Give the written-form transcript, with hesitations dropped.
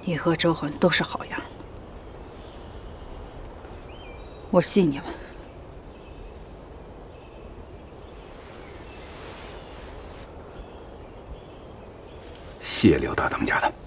你和周恒都是好样的，我信你们。 谢刘大当家的。